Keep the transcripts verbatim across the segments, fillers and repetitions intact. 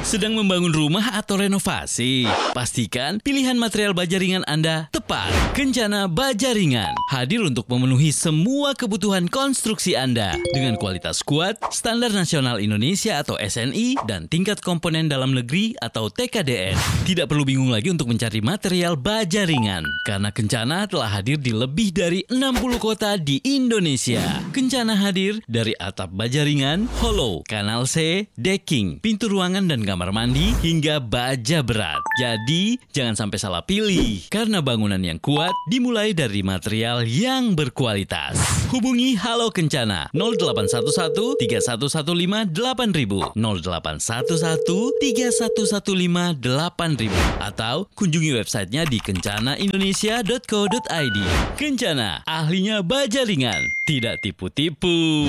Sedang membangun rumah atau renovasi? Pastikan pilihan material baja ringan Anda tepat. Kencana Baja Ringan hadir untuk memenuhi semua kebutuhan konstruksi Anda dengan kualitas kuat, standar nasional Indonesia atau S N I, dan tingkat komponen dalam negeri atau T K D N. Tidak perlu bingung lagi untuk mencari material baja ringan karena Kencana telah hadir di lebih dari enam puluh kota di Indonesia. Kencana hadir dari atap baja ringan, hollow, kanal C, decking, pintu ruangan dan kamar mandi, hingga baja berat. Jadi, jangan sampai salah pilih, karena bangunan yang kuat dimulai dari material yang berkualitas. Hubungi Halo Kencana nol delapan satu satu tiga satu satu lima delapan ribu, nol delapan satu satu tiga satu satu lima delapan ribu, atau kunjungi websitenya di kencana indonesia dot co dot i d. Kencana, ahlinya baja ringan, tidak tipu-tipu.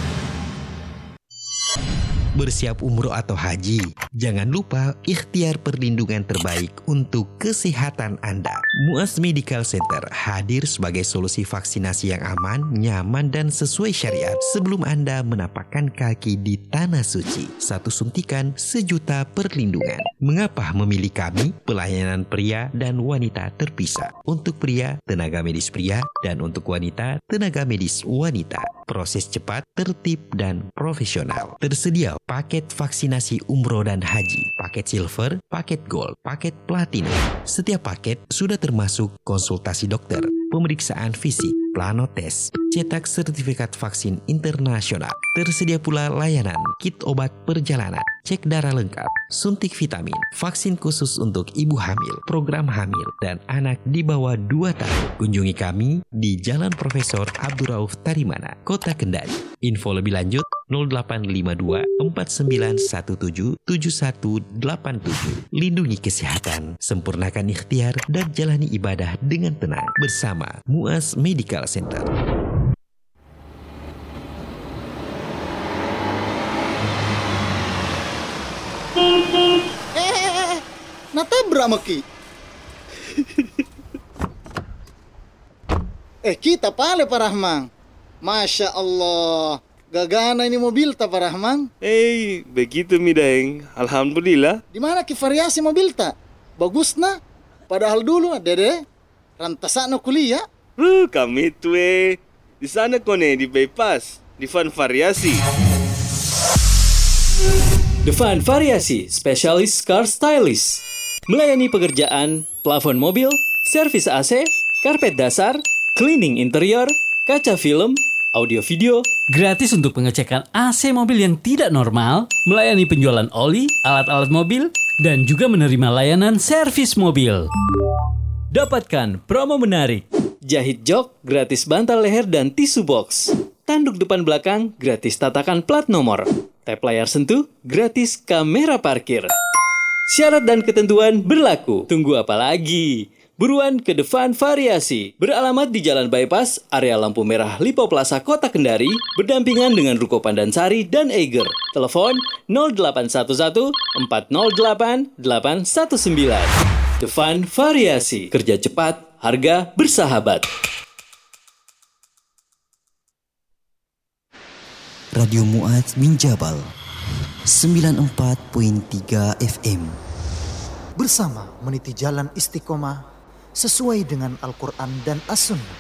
Bersiap umroh atau haji, jangan lupa ikhtiar perlindungan terbaik untuk kesehatan Anda. Muaz Medical Center hadir sebagai solusi vaksinasi yang aman, nyaman, dan sesuai syariat sebelum Anda menapakkan kaki di Tanah Suci. Satu suntikan, sejuta perlindungan. Mengapa memilih kami? Pelayanan pria dan wanita terpisah. Untuk pria, tenaga medis pria, dan untuk wanita, tenaga medis wanita. Proses cepat, tertib, dan profesional. Tersedia paket vaksinasi umroh dan haji, paket silver, paket gold, paket platinum. Setiap paket sudah termasuk konsultasi dokter, pemeriksaan fisik, plano tes, cetak sertifikat vaksin internasional. Tersedia pula layanan kit obat perjalanan, cek darah lengkap, suntik vitamin, vaksin khusus untuk ibu hamil, program hamil, dan anak di bawah dua tahun. Kunjungi kami di Jalan Profesor Abdurrauf Tarimana, Kota Kendari. Info lebih lanjut nol delapan lima dua empat sembilan satu tujuh tujuh satu delapan tujuh. Lindungi kesehatan, sempurnakan ikhtiar, dan jalani ibadah dengan tenang bersama Muaz Medical Center. Eh, natabrak maki. Eh, kita pale Pak Rahman. Masya Allah, gagana ini mobil ta Pak Rahman. Eh, begitu mi Daeng. Alhamdulillah. Di mana ki variasi mobil ta? Bagus na. Padahal dulu Dede rantasana kuliah. Uh, kami tu eh. Di sana kone di bypass, di Van Variasi. The Van Variasi, spesialis car stylist. Melayani pekerjaan plafon mobil, servis A C, karpet dasar, cleaning interior, kaca film, audio video, gratis untuk pengecekan A C mobil yang tidak normal, melayani penjualan oli, alat-alat mobil, dan juga menerima layanan servis mobil. Dapatkan promo menarik. Jahit jok, gratis bantal leher dan tisu box. Tanduk depan belakang, gratis tatakan plat nomor. Tap layar sentuh, gratis kamera parkir. Syarat dan ketentuan berlaku. Tunggu apa lagi? Buruan ke The Van Variasi. Beralamat di Jalan Bypass, area lampu merah Lipo Plaza, Kota Kendari, berdampingan dengan Ruko Pandansari dan Eiger. Telepon nol delapan satu satu empat nol delapan delapan satu sembilan. The Van Variasi. Kerja cepat, harga bersahabat. Radio Muaz bin Jabal sembilan puluh empat koma tiga F M. Bersama meniti jalan istiqomah sesuai dengan Al-Quran dan As-Sunnah.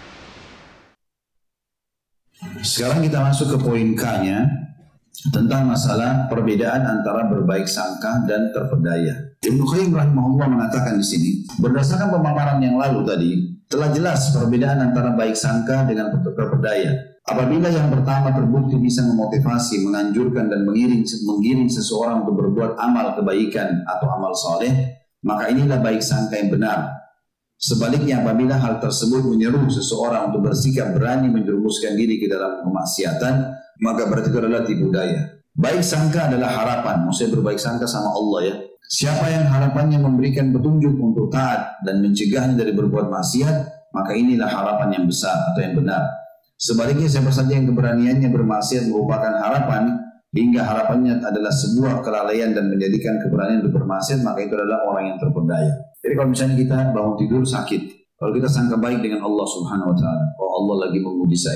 Sekarang kita masuk ke poin K-nya tentang masalah perbedaan antara berbaik sangka dan terpedaya. Ibnu Qayyim rahimahullah mengatakan di sini, berdasarkan pemaparan yang lalu tadi, telah jelas perbedaan antara baik sangka dengan terpedaya. Apabila yang pertama terbukti bisa memotivasi, menganjurkan dan mengiring, mengiring seseorang untuk berbuat amal kebaikan atau amal soleh, maka inilah baik sangka yang benar. Sebaliknya apabila hal tersebut menyeru seseorang untuk bersikap berani menjerumuskan diri ke dalam kemaksiatan, maka berarti itu adalah tipu daya. Baik sangka adalah harapan, maksudnya berbaik sangka sama Allah ya. Siapa yang harapannya memberikan petunjuk untuk taat dan mencegahnya dari berbuat maksiat, maka inilah harapan yang besar atau yang benar. Sebaliknya siapa saja yang keberaniannya bermaksiat merupakan harapan, hingga harapannya adalah sebuah kelalaian dan menjadikan keberanian untuk bermaksiat, maka itu adalah orang yang terpedaya. Jadi kalau misalnya kita bangun tidur sakit, kalau kita sangka baik dengan Allah Subhanahu Wa Taala, oh Allah lagi menguji saya,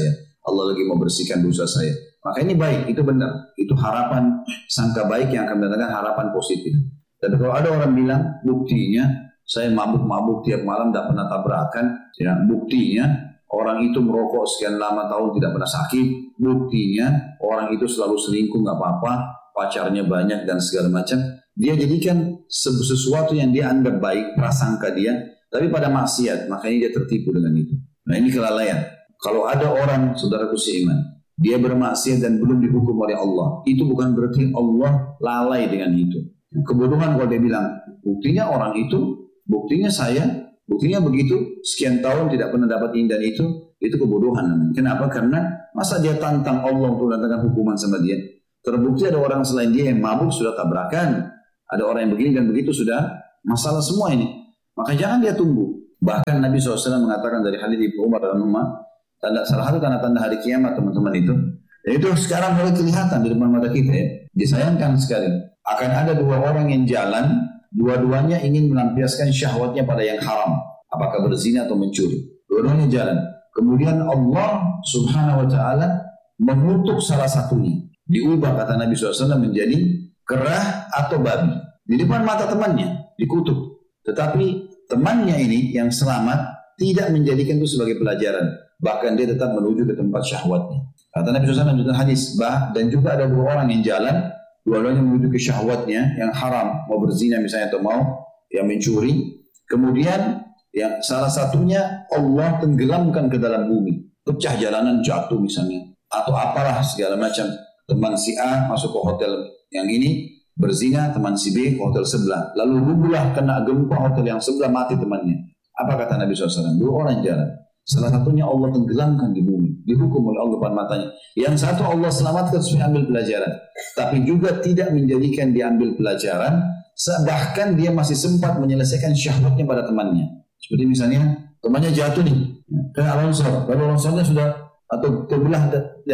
Allah lagi mau bersihkan dosa saya. Maka ini baik, itu benar. Itu harapan, sangka baik yang akan mendatangkan harapan positif. Tapi kalau ada orang bilang, buktinya, saya mabuk-mabuk tiap malam, tidak pernah tabrakan. Ya, buktinya, orang itu merokok sekian lama tahun tidak pernah sakit. Buktinya, orang itu selalu selingkuh, nggak apa-apa. Pacarnya banyak dan segala macam. Dia jadikan sesuatu yang dia anggap baik, prasangka dia. Tapi pada maksiat, makanya dia tertipu dengan itu. Nah ini kelalaian. Kalau ada orang, saudaraku seiman, dia bermaksiat dan belum dihukum oleh Allah, itu bukan berarti Allah lalai dengan itu. Kebodohan kalau dia bilang, buktinya orang itu, buktinya saya, buktinya begitu, sekian tahun tidak pernah dapat ini dan itu, itu kebodohan namanya. Kenapa? Karena masa dia tantang Allah untuk mendatangkan hukuman sama dia. Terbukti ada orang selain dia yang mabuk sudah tabrakan, ada orang yang begini dan begitu sudah masalah semua ini. Maka jangan dia tunggu. Bahkan Nabi shallallahu alaihi wasallam mengatakan dari hadits Ibnu Umar dalam Ummah, tanda, salah satu tanda-tanda hari kiamat teman-teman itu, itu sekarang mulai kelihatan di depan mata kita ya. Disayangkan sekali. Akan ada dua orang yang jalan, dua-duanya ingin melampiaskan syahwatnya pada yang haram. Apakah berzina atau mencuri. Dua-duanya jalan. Kemudian Allah subhanahu wa ta'ala mengutuk salah satunya. Diubah kata Nabi shallallahu alaihi wasallam menjadi kerah atau babi. Di depan mata temannya, dikutuk. Tetapi temannya ini yang selamat tidak menjadikan itu sebagai pelajaran. Bahkan dia tetap menuju ke tempat syahwatnya. Kata Nabi shallallahu alaihi wasallam hadis, bah, dan juga ada dua orang yang jalan, dua-duanya menuju ke syahwatnya yang haram, mau berzina misalnya atau mau yang mencuri. Kemudian yang salah satunya Allah tenggelamkan ke dalam bumi, pecah jalanan jatuh misalnya, atau apalah segala macam. Teman si A masuk ke hotel yang ini, berzina, teman si B hotel sebelah, lalu rubuhlah kena gempa hotel yang sebelah, mati temannya. Apa kata Nabi shallallahu alaihi wasallam? Dua orang jalan, salah satunya Allah tenggelamkan di bumi, dihukum oleh Allah depan matanya. Yang satu Allah selamatkan supaya ambil pelajaran, tapi juga tidak menjadikan dia ambil pelajaran, bahkan dia masih sempat menyelesaikan syahwatnya pada temannya. Seperti misalnya temannya jatuh nih, kena longsor, lalu longsornya sudah atau terbelah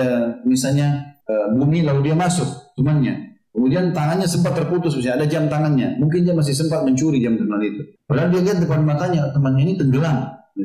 misalnya bumi, lalu dia masuk temannya. Kemudian tangannya sempat terputus, misalnya ada jam tangannya. Mungkin dia masih sempat mencuri jam teman itu. Padahal dia lihat depan matanya temannya ini tenggelam.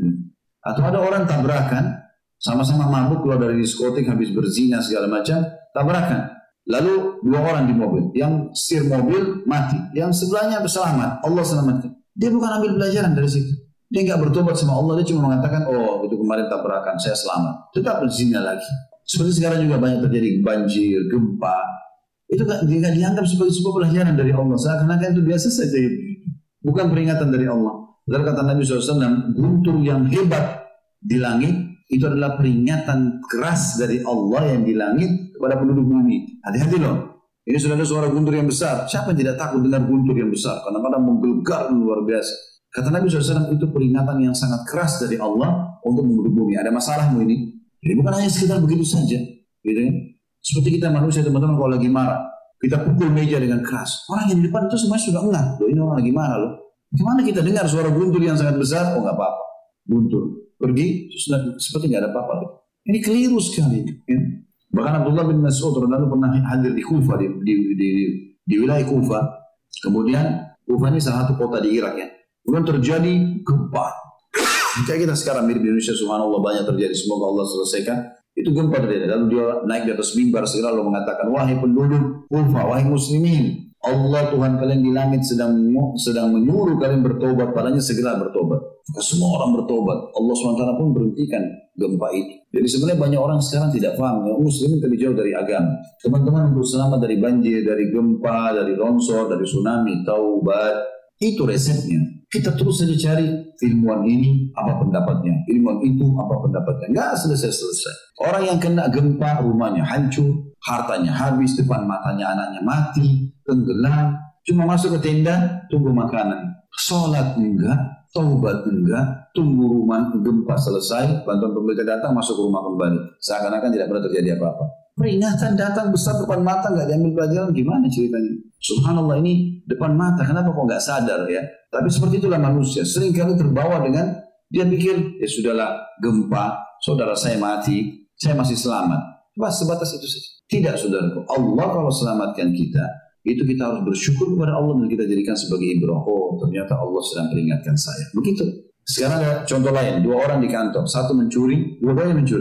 Atau ada orang tabrakan, sama-sama mabuk keluar dari diskotik, habis berzina segala macam, tabrakan. Lalu dua orang di mobil, yang setir mobil mati, yang sebelahnya selamat, Allah selamatkan. Dia bukan ambil pelajaran dari situ. Dia nggak bertobat sama Allah, dia cuma mengatakan, oh itu kemarin tabrakan, saya selamat. Tetap berzina lagi. Seperti sekarang juga banyak terjadi banjir, gempa. Itu nggak dianggap sebagai sebuah pelajaran dari Allah. Seakan-akan itu biasa saja. Bukan peringatan dari Allah. Padahal kata Nabi shallallahu alaihi wasallam, guntur yang hebat di langit itu adalah peringatan keras dari Allah yang di langit kepada penduduk bumi. Hati-hati loh. Ini sudah ada suara guntur yang besar. Siapa yang tidak takut dengar guntur yang besar? Kadang-kadang menggelegar luar biasa. Kata Nabi shallallahu alaihi wasallam, itu peringatan yang sangat keras dari Allah untuk penduduk bumi. Ada masalahmu ini. Jadi bukan hanya sekedar begitu saja, gitu ya. Seperti kita manusia teman-teman kalau lagi marah, kita pukul meja dengan keras. Orang yang di depan itu semuanya sudah enggak. Loh ini orang lagi marah loh. Gimana kita dengar suara guntur yang sangat besar? Oh nggak apa-apa. Guntur pergi, seperti nggak ada apa-apa. Ini keliru sekali. Ya. Bahkan Abdullah bin Mas'ud radhiyallahu pernah hadir di Kufa, di, di, di, di wilayah Kufa. Kemudian Kufa ini salah satu kota di Irak ya. Kemudian terjadi gempa. Kayak kita sekarang mirip di Indonesia, subhanallah banyak terjadi. Semoga Allah selesaikan. Itu gempa terjadi. Lalu dia naik di atas mimbar segera lalu mengatakan, wahai penduduk Kufa, wahai muslimin, Allah Tuhan kalian di langit sedang sedang menyuruh kalian bertobat, padanya segera bertobat. Maka semua orang bertobat. Allah subhanahu wa taala pun berhentikan gempa itu. Jadi sebenarnya banyak orang sekarang tidak paham. Ya, muslimin terlalu jauh dari agama. Teman-teman untuk selamat dari banjir, dari gempa, dari longsor, dari tsunami, taubat. Itu resepnya. Kita terus saja cari ilmuwan ini apa pendapatnya, ilmuwan itu apa pendapatnya. Nggak selesai-selesai. Orang yang kena gempa rumahnya hancur, hartanya habis, depan matanya anaknya mati, tenggelam, cuma masuk ke tenda tunggu makanan. Sholat enggak, taubat enggak, tunggu rumah gempa selesai, bantuan pemerintah datang masuk ke rumah kembali. Seakan-akan tidak pernah terjadi apa-apa. Peringatan datang besar depan mata nggak diambil pelajaran, gimana ceritanya? Subhanallah, ini depan mata, kenapa kok nggak sadar ya? Tapi seperti itulah manusia, seringkali terbawa dengan dia pikir ya sudahlah gempa, saudara saya mati, saya masih selamat. Pas sebatas itu saja. Tidak saudaraku, Allah kalau selamatkan kita, itu kita harus bersyukur kepada Allah dan kita jadikan sebagai ibrah. Oh ternyata Allah sedang peringatkan saya. Begitu. Sekarang ada contoh lain, dua orang di kantor, satu mencuri, dua-duanya mencuri.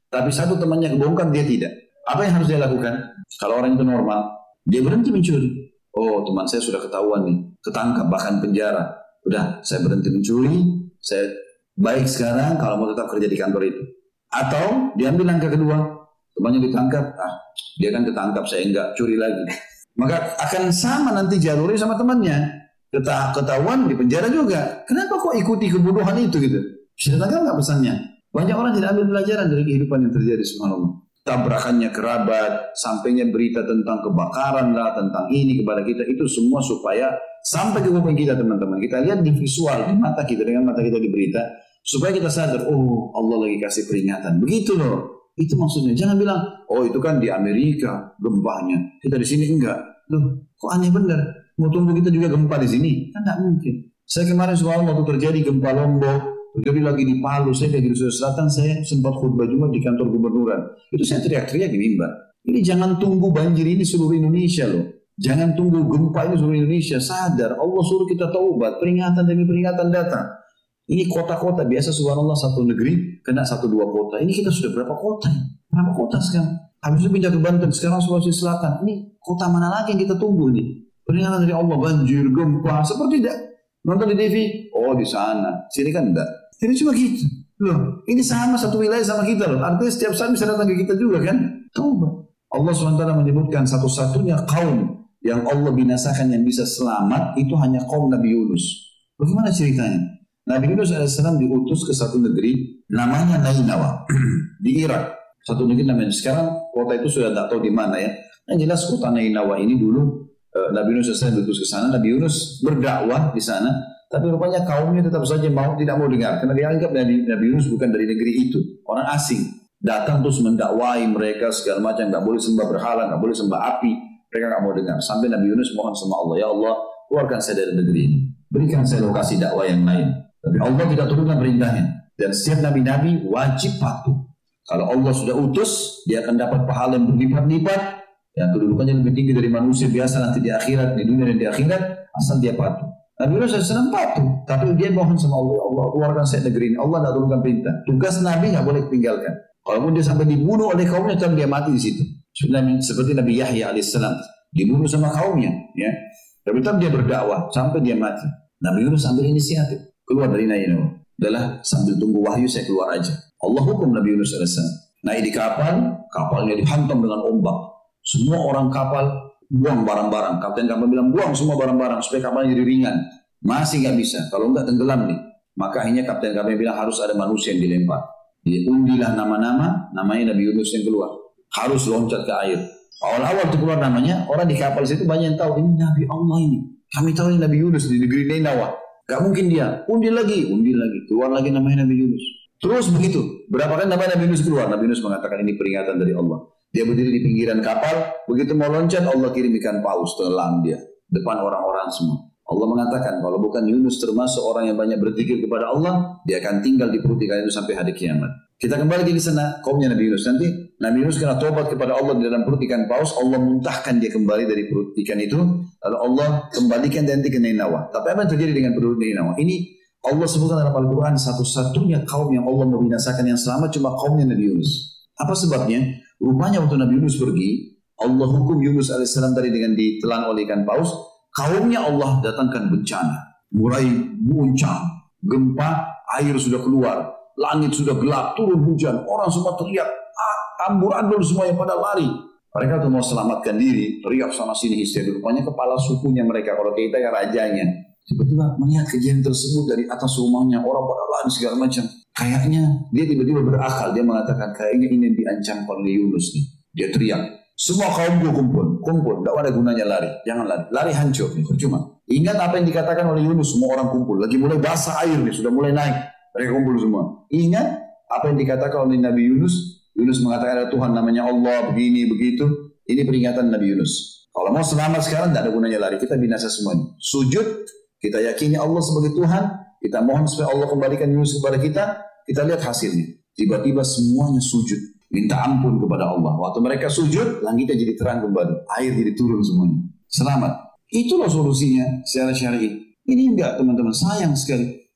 Tapi satu temannya kebongkar, dia tidak. Apa yang harus dia lakukan? Kalau orang itu normal, dia berhenti mencuri. Oh, teman saya sudah ketahuan nih, ketangkap bahkan penjara. Udah, saya berhenti mencuri, saya baik sekarang kalau mau tetap kerja di kantor itu. Atau diambil langkah kedua, temannya ditangkap, ah dia kan ketangkap, saya enggak curi lagi. Maka akan sama nanti jalurnya sama temannya. Ketahuan di penjara juga. Kenapa kok ikuti kebodohan itu gitu? Bisa tangkap nggak pesannya? Banyak orang tidak ambil pelajaran dari kehidupan yang terjadi, subhanallah. Tabrakannya kerabat, sampainya berita tentang kebakaran lah, tentang ini kepada kita, itu semua supaya sampai ke kuping kita, teman-teman. Kita lihat di visual, di mata kita, dengan mata kita di berita, supaya kita sadar, oh Allah lagi kasih peringatan. Begitu loh. Itu maksudnya. Jangan bilang, oh itu kan di Amerika gempanya, kita di sini enggak. Loh, kok aneh bener? Mau tunggu kita juga gempa di sini? Kan enggak mungkin. Saya kemarin subhanallah waktu terjadi gempa Lombok, terjadi lagi di Palu, saya di Sulawesi Selatan, saya sempat khutbah juga di kantor gubernuran. Itu saya teriak-teriak di mimbar. Ini jangan tunggu banjir ini seluruh Indonesia loh. Jangan tunggu gempa ini seluruh Indonesia. Sadar, Allah suruh kita taubat, peringatan demi peringatan datang. Ini kota-kota, biasa subhanallah satu negeri kena satu dua kota. Ini kita sudah berapa kota? Berapa kota sekarang? Habis itu pindah ke Banten, sekarang Sulawesi Selatan. Ini kota mana lagi yang kita tunggu ini? Peringatan dari Allah, banjir, gempa, seperti tidak. Nonton di T V, oh di sana, sini kan enggak. Ini cuma gitu. Loh, ini sama satu wilayah sama kita loh. Artinya setiap saat bisa datang ke kita juga kan? Taubat. Allah subhanahu wa taala menyebutkan satu-satunya kaum yang Allah binasakan yang bisa selamat itu hanya kaum Nabi Yunus. Bagaimana ceritanya? Nabi Yunus alaihissalam diutus ke satu negeri namanya Nainawa di Irak. Satu negeri namanya, sekarang kota itu sudah tak tahu di mana ya. Yang jelas kota Nainawa ini dulu Nabi Yunus alaihissalam diutus ke sana. Nabi Yunus berdakwah di sana, tapi rupanya kaumnya tetap saja mau tidak mau dengar karena dianggap Nabi, Nabi Yunus bukan dari negeri itu, orang asing. Datang terus mendakwai mereka segala macam, nggak boleh sembah berhala, nggak boleh sembah api, mereka nggak mau dengar. Sampai Nabi Yunus mohon sama Allah, ya Allah, keluarkan saya dari negeri ini, berikan saya lokasi dakwah yang lain. Tapi Allah tidak turunkan perintahnya. Dan setiap nabi-nabi wajib patuh. Kalau Allah sudah utus, dia akan dapat pahala yang berlipat-lipat. Yang kedudukannya lebih tinggi dari manusia biasa nanti di akhirat, di dunia dan di akhirat, asal dia patuh. Nabi Yunus alaihissalam patuh, tapi dia mohon sama Allah, Allah keluarkan saya negeri ini. Allah tidak turunkan perintah. Tugas Nabi nggak boleh tinggalkan. Kalaupun dia sampai dibunuh oleh kaumnya, tetap dia mati di situ. Seperti Nabi Yahya alaihissalam dibunuh sama kaumnya, ya. Tapi tetap dia berdakwah sampai dia mati. Nabi Yunus ambil inisiatif keluar dari Nainawa. Adalah sambil tunggu wahyu saya keluar aja. Allah hukum Nabi Yunus alaihissalam. Naik di kapal, kapalnya dihantam dengan ombak. Semua orang kapal buang barang-barang. Kapten kapal bilang buang semua barang-barang supaya kapalnya jadi ringan. Masih nggak bisa. Kalau nggak tenggelam nih. Maka akhirnya kapten kapal bilang harus ada manusia yang dilempar. Dia undilah nama-nama. Namanya Nabi Yunus yang keluar. Harus loncat ke air. Awal-awal itu keluar namanya. Orang di kapal situ banyak yang tahu ini Nabi Allah ini. Kami tahu ini Nabi Yunus di negeri Nainawa. Gak mungkin dia. Undi lagi, undi lagi. Keluar lagi namanya Nabi Yunus. Terus begitu. Berapa kali nama Nabi Yunus keluar? Nabi Yunus mengatakan ini peringatan dari Allah. Dia berdiri di pinggiran kapal, begitu mau loncat, Allah kirim ikan paus, telan dia. Depan orang-orang semua. Allah mengatakan, kalau bukan Yunus termasuk orang yang banyak berzikir kepada Allah, dia akan tinggal di perut ikan itu sampai hari kiamat. Kita kembali di sana, kaumnya Nabi Yunus. Nanti Nabi Yunus kena tobat kepada Allah di dalam perut ikan paus, Allah muntahkan dia kembali dari perut ikan itu, lalu Allah kembalikan dia nanti ke Nainawa. Tapi apa yang terjadi dengan perut Nainawa? Ini Allah sebutkan dalam Al-Quran, satu-satunya kaum yang Allah membinasakan yang selamat cuma kaumnya Nabi Yunus. Apa sebabnya? Rupanya waktu Nabi Yunus pergi, Allah hukum Yunus alaihissalam tadi dengan ditelan oleh ikan paus. Kaumnya Allah datangkan bencana, mulai muncang, gempa, air sudah keluar, langit sudah gelap, turun hujan, orang semua teriak, ah, ambur-ambur semuanya pada lari. Mereka tuh mau selamatkan diri, teriak sana sini histeri. Rupanya kepala sukunya mereka, kalau kita ya rajanya. Tiba-tiba melihat kejadian tersebut dari atas rumahnya, orang pada lari segala macam. Kayaknya dia tiba-tiba berakal, dia mengatakan kayaknya ini diancam oleh Yunus nih. Dia teriak, semua kaumku kumpul, kumpul, tidak ada gunanya lari, jangan lari, lari hancur, percuma. Ingat apa yang dikatakan oleh Yunus, semua orang kumpul, lagi mulai basah air nih, sudah mulai naik, mereka kumpul semua. Ingat apa yang dikatakan oleh Nabi Yunus, Yunus mengatakan ada Tuhan namanya Allah, begini, begitu, ini peringatan Nabi Yunus. Kalau mau selamat sekarang, tidak ada gunanya lari, kita binasa semuanya. Sujud, kita yakini Allah sebagai Tuhan, kita mohon supaya Allah kembalikan Yunus kepada kita, kita lihat hasilnya. Tiba-tiba semuanya sujud, minta ampun kepada Allah. Waktu mereka sujud, langitnya jadi terang kembali, air jadi turun semuanya. Selamat. Itulah solusinya secara syar'i. Ini enggak teman-teman, sayang sekali.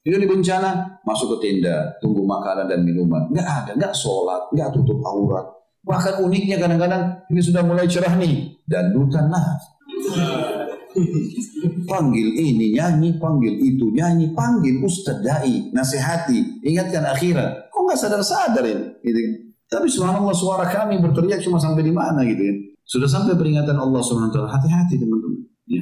Itu di bencana, masuk ke tenda, tunggu makanan dan minuman. Nggak ada, nggak sholat, nggak tutup aurat. Bahkan uniknya kadang-kadang ini sudah mulai cerah nih, dan dutan nah. Panggil ini nyanyi, panggil itu nyanyi, panggil ustadz dai, nasihati, ingatkan akhirat. Kok nggak sadar-sadar ini? Gitu. Tapi subhanallah suara kami berteriak cuma sampai di mana gitu ya. Sudah sampai peringatan Allah subhanahu wa taala. Hati-hati teman-teman. Ya.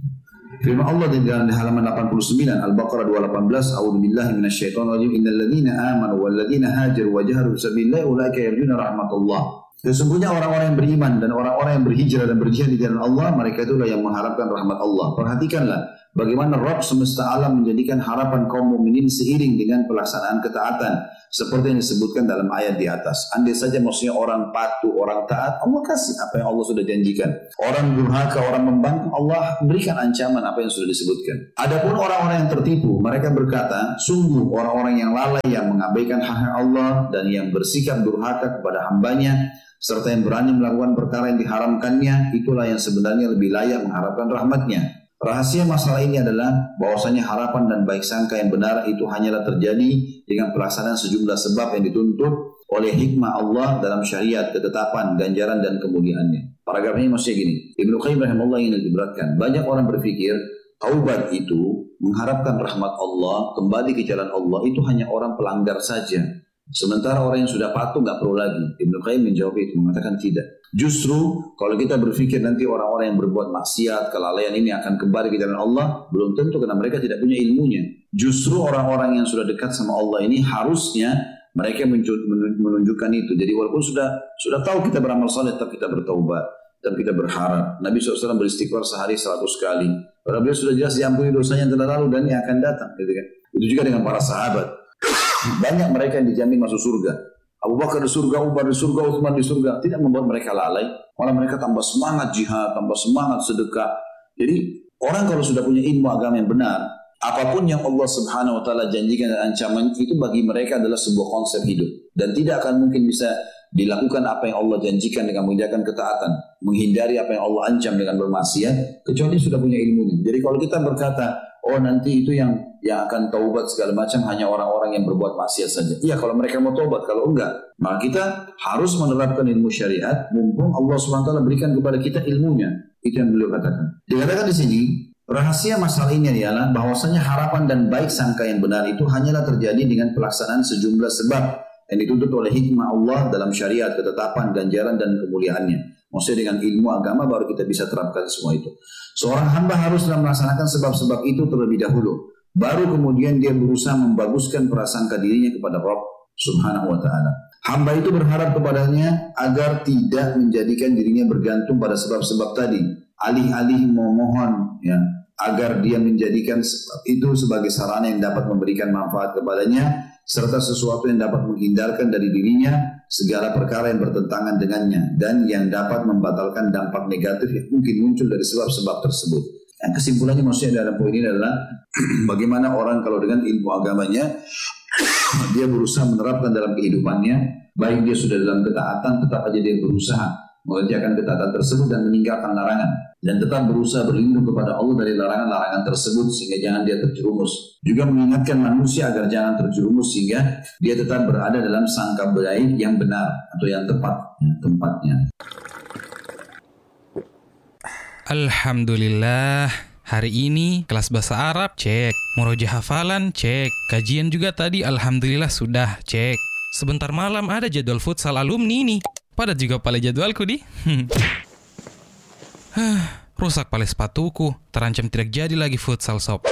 Firman Allah di dalam halaman delapan puluh sembilan Al-Baqarah dua ratus delapan belas, A'udzubillahi minasyaitonir rajim. Innal ladzina amanu wal ladzina hajaru wa jahadu fisabilillah ulaika yarjuna rahmatullah. Sesungguhnya orang-orang yang beriman dan orang-orang yang berhijrah dan berjihad di jalan Allah, mereka itulah yang mengharapkan rahmat Allah. Perhatikanlah bagaimana Rabb semesta alam menjadikan harapan kaum mukminin seiring dengan pelaksanaan ketaatan seperti yang disebutkan dalam ayat di atas. Andai saja maksudnya orang patuh, orang taat, Allah kasih apa yang Allah sudah janjikan. Orang durhaka, orang membangkang, Allah berikan ancaman apa yang sudah disebutkan. Adapun orang-orang yang tertipu, mereka berkata, sungguh orang-orang yang lalai yang mengabaikan hak Allah dan yang bersikap durhaka kepada hambanya, serta yang berani melakukan perkara yang diharamkannya, itulah yang sebenarnya lebih layak mengharapkan rahmatnya. Rahasia masalah ini adalah bahwasanya harapan dan baik sangka yang benar itu hanyalah terjadi dengan pelaksanaan sejumlah sebab yang dituntut oleh hikmah Allah dalam syariat, ketetapan, ganjaran dan kemuliaannya. Paragraf ini maksudnya gini, Ibnu Qayyim rahimahullah ingin diberatkan. Banyak orang berpikir taubat itu mengharapkan rahmat Allah, kembali ke jalan Allah itu hanya orang pelanggar saja. Sementara orang yang sudah patuh nggak perlu lagi. Ibnu Qayyim menjawab itu, mengatakan tidak. Justru kalau kita berpikir nanti orang-orang yang berbuat maksiat, kelalaian ini akan kembali ke jalan Allah, belum tentu karena mereka tidak punya ilmunya. Justru orang-orang yang sudah dekat sama Allah ini harusnya mereka menunjukkan itu. Jadi walaupun sudah sudah tahu kita beramal saleh, tetap kita bertaubat dan kita berharap. Nabi shallallahu alaihi wasallam beristighfar sehari seratus kali. Padahal beliau sudah jelas diampuni dosanya yang telah lalu dan yang akan datang. Gitu kan? Itu juga dengan para sahabat. Banyak mereka yang dijamin masuk surga. Abu Bakar di surga, Umar di surga, Utsman di surga. Tidak membuat mereka lalai. Malah mereka tambah semangat jihad, tambah semangat sedekah. Jadi orang kalau sudah punya ilmu agama yang benar, apapun yang Allah subhanahu wa ta'ala janjikan dan ancaman itu bagi mereka adalah sebuah konsep hidup. Dan tidak akan mungkin bisa dilakukan apa yang Allah janjikan dengan mengerjakan ketaatan. Menghindari apa yang Allah ancam dengan bermaksiat. Kecuali sudah punya ilmunya. Jadi kalau kita berkata, oh nanti itu yang yang akan taubat segala macam hanya orang-orang yang berbuat maksiat saja. Iya kalau mereka mau taubat, kalau enggak, maka kita harus menerapkan ilmu syariat. Mumpung Allah subhanahu wa taala berikan kepada kita ilmunya. Itu yang beliau katakan. Dikatakan di sini, rahasia masalah ini adalah bahwasanya harapan dan baik sangka yang benar itu hanyalah terjadi dengan pelaksanaan sejumlah sebab yang dituntut oleh hikmah Allah dalam syariat, ketetapan, ganjaran dan kemuliaannya. Maksudnya dengan ilmu agama baru kita bisa terapkan semua itu. Seorang hamba harus melaksanakan sebab-sebab itu terlebih dahulu. Baru kemudian dia berusaha membaguskan prasangka dirinya kepada Rabb subhanahu wa ta'ala. Hamba itu berharap kepadanya agar tidak menjadikan dirinya bergantung pada sebab-sebab tadi. Alih-alih memohon ya, agar dia menjadikan sebab itu sebagai sarana yang dapat memberikan manfaat kepadanya, serta sesuatu yang dapat menghindarkan dari dirinya segala perkara yang bertentangan dengannya dan yang dapat membatalkan dampak negatif yang mungkin muncul dari sebab-sebab tersebut. Yang kesimpulannya maksudnya dalam poin ini adalah bagaimana orang kalau dengan ilmu agamanya dia berusaha menerapkan dalam kehidupannya, baik dia sudah dalam ketaatan tetap aja dia berusaha mengerjakan ketaatan tersebut dan meninggalkan larangan, dan tetap berusaha berlindung kepada Allah dari larangan-larangan tersebut sehingga jangan dia terjerumus. Juga mengingatkan manusia agar jangan terjerumus sehingga dia tetap berada dalam sangka baik yang benar atau yang tepat tempatnya. Alhamdulillah, hari ini kelas bahasa Arab cek, murojaah hafalan cek, kajian juga tadi alhamdulillah sudah cek. Sebentar malam ada jadwal futsal alumni nih. Padat juga pale jadwalku di. Rusak pale sepatuku, terancam tidak jadi lagi futsal sob.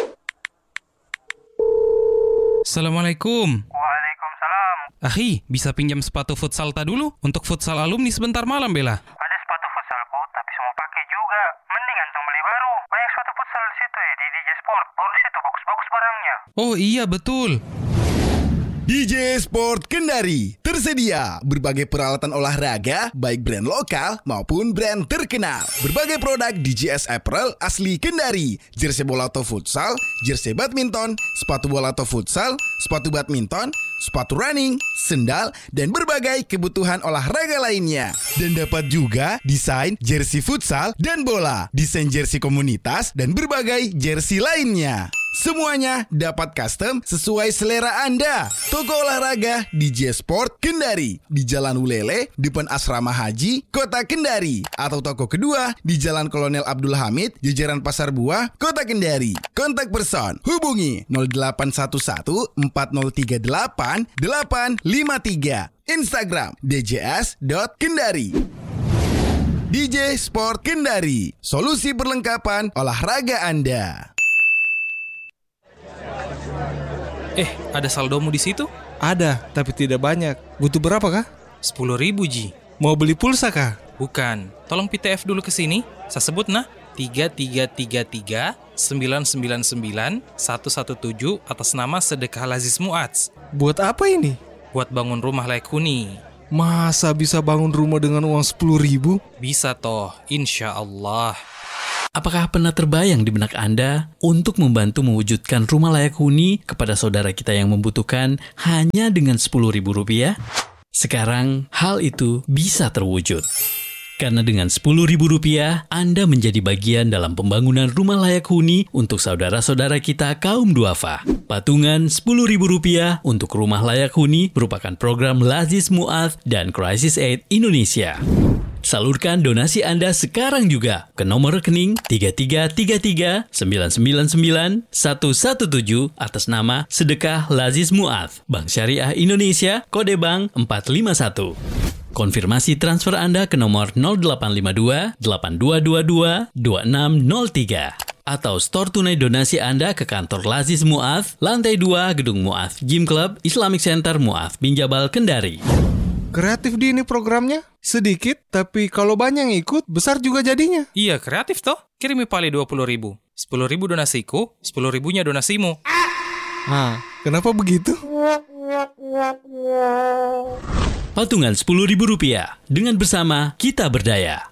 Assalamualaikum. Waalaikumsalam. Akhi, bisa pinjam sepatu futsal ta dulu untuk futsal alumni sebentar malam bela? Ada sepatu futsalku tapi semua pakai juga. Mending antum beli baru. Banyak sepatu futsal di situ ya di D J Sport. Baru di situ bagus-bagus barangnya. Oh iya betul. D J Sport Kendari tersedia berbagai peralatan olahraga baik brand lokal maupun brand terkenal. Berbagai produk D J S Apparel asli Kendari, jersey bola atau futsal, jersey badminton, sepatu bola atau futsal, sepatu badminton, sepatu running, sendal, dan berbagai kebutuhan olahraga lainnya. Dan dapat juga desain jersey futsal dan bola, desain jersey komunitas, dan berbagai jersey lainnya. Semuanya dapat custom sesuai selera Anda. Toko olahraga D J Sport Kendari di Jalan Ulele, depan Asrama Haji, Kota Kendari. Atau toko kedua di Jalan Kolonel Abdul Hamid, jajaran Pasar Buah, Kota Kendari. Kontak person hubungi nol delapan satu satu empat nol tiga delapan delapan lima tiga. Instagram d j s dot kendari. D J Sport Kendari, solusi perlengkapan olahraga Anda. Eh, ada saldomu di situ? Ada, tapi tidak banyak. Butuh berapa kah? Sepuluh ribu, Ji. Mau beli pulsa kah? Bukan. Tolong P T F dulu ke sini. Saya sebut nah. tiga tiga tiga tiga sembilan sembilan sembilan satu satu tujuh atas nama Sedekah Lazis Mu'adz. Buat apa ini? Buat bangun rumah layak huni. Masa bisa bangun rumah dengan uang sepuluh ribu? Bisa toh, insya Allah. Apakah pernah terbayang di benak Anda untuk membantu mewujudkan rumah layak huni kepada saudara kita yang membutuhkan hanya dengan sepuluh ribu rupiah? Sekarang hal itu bisa terwujud. Karena dengan sepuluh ribu rupiah, Anda menjadi bagian dalam pembangunan rumah layak huni untuk saudara-saudara kita kaum duafa. Patungan sepuluh ribu rupiah untuk rumah layak huni merupakan program Lazis Mu'adz dan Crisis Aid Indonesia. Salurkan donasi Anda sekarang juga ke nomor rekening tiga tiga tiga tiga sembilan sembilan sembilan satu satu tujuh atas nama Sedekah Lazis Mu'adz, Bank Syariah Indonesia, kode bank empat lima satu. Konfirmasi transfer Anda ke nomor nol delapan lima dua delapan dua dua dua dua enam nol tiga. Atau store tunai donasi Anda ke kantor Lazis Mu'adz, lantai dua Gedung Mu'adz Gym Club, Islamic Center Mu'adz Binjabal, Kendari. Kreatif di ini programnya. Sedikit, tapi kalau banyak yang ikut, besar juga jadinya. Iya, kreatif toh. Kirimi pale dua puluh ribu. sepuluh ribu donasiku, sepuluh ribunya donasimu. Nah, kenapa begitu? Patungan sepuluh ribu rupiah. Dengan bersama, kita berdaya.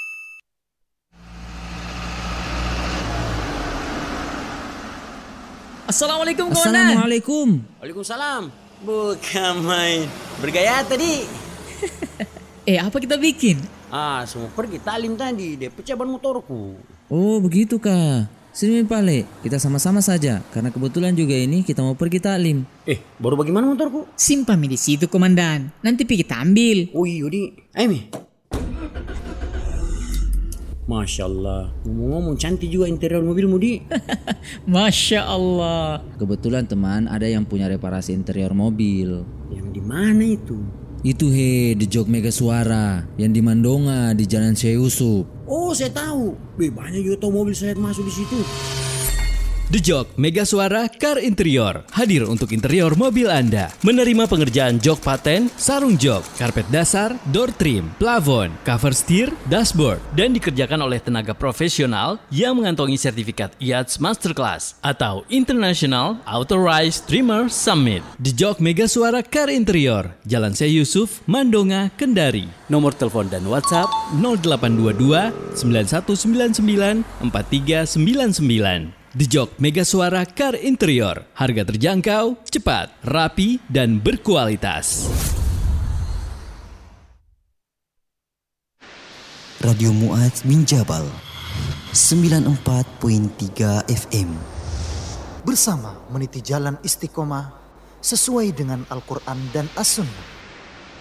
Assalamualaikum, Konan. Assalamualaikum. Waalaikumsalam. Bukan main bergaya tadi. Eh, apa kita bikin? Ah, semua pergi talim tadi. Dia pecah ban motorku. Oh, begitu kah? Sini Pale, kita sama-sama saja. Karena kebetulan juga ini kita mau pergi taklim. Eh, baru bagaimana motorku? Simpan di situ, Komandan. Nanti pergi kita ambil. Oh iya, di. Ayo, Mi. Masya Allah, ngomong-ngomong cantik juga interior mobilmu, Di. Masya Allah. Kebetulan teman ada yang punya reparasi interior mobil. Yang di mana itu? Itu he, di Jog Mega Suara, yang di Mandonga, di Jalan Syekh Yusuf. Oh, saya tahu. Be, banyak juga tahu mobil saya masuk di situ. The Jog Mega Suara Car Interior hadir untuk interior mobil Anda. Menerima pengerjaan jok paten, sarung jok, karpet dasar, door trim, plafon, cover steer, dashboard, dan dikerjakan oleh tenaga profesional yang mengantongi sertifikat I A T S Masterclass atau International Authorized Trimmer Summit. The Jog Mega Suara Car Interior, Jalan Syekh Yusuf, Mandonga, Kendari. Nomor telepon dan WhatsApp nol delapan dua dua sembilan satu sembilan sembilan empat tiga sembilan sembilan. The Jog Mega Suara Car Interior. Harga terjangkau, cepat, rapi, dan berkualitas. Radio Mu'adz Binjabal sembilan puluh empat koma tiga F M. Bersama meniti jalan istiqomah sesuai dengan Al-Quran dan As-Sunnah.